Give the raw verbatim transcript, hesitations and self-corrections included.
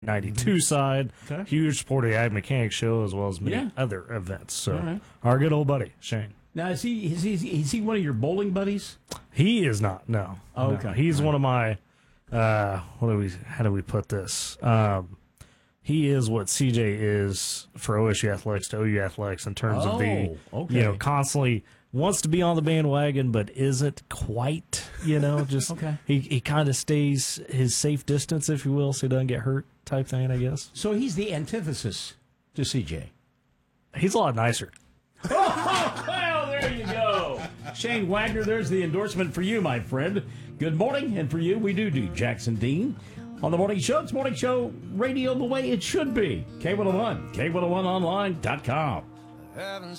ninety-two mm-hmm. side. Okay. Huge supporter of the Ag Mechanics Show as well as many yeah. other events. So right. our good old buddy, Shane. Now, is he, is he is he one of your bowling buddies? He is not, no. Oh, okay. No. He's right. one of my, uh, what do we, how do we put this? Um, he is what C J is for O S U Athletics to O U Athletics in terms oh, of the, okay. you know, constantly wants to be on the bandwagon, but isn't quite, you know, just okay. he, he kind of stays his safe distance, if you will, so he doesn't get hurt type thing, I guess. So he's the antithesis to C J. He's a lot nicer. Oh, well, there you go. Shane Wagner, there's the endorsement for you, my friend. Good morning, and for you, we do do Jackson Dean. On the Morning Show, it's Morning Show Radio the way it should be. K one oh one, K one oh one online dot com.